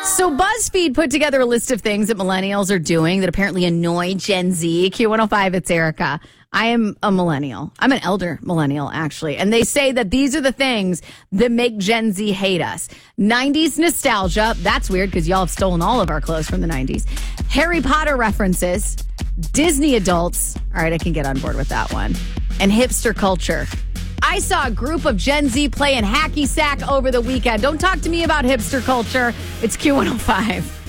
So BuzzFeed put together a list of things that millennials are doing that apparently annoy Gen Z. Q105, it's Erica. I am a millennial. I'm an elder millennial, actually. And they say that these are the things that make Gen Z hate us. 90s nostalgia. That's weird because y'all have stolen all of our clothes from the 90s. Harry Potter references. Disney adults. All right, I can get on board with that one. And hipster culture. I saw a group of Gen Z playing hacky sack over the weekend. Don't talk to me about hipster culture. It's Q105.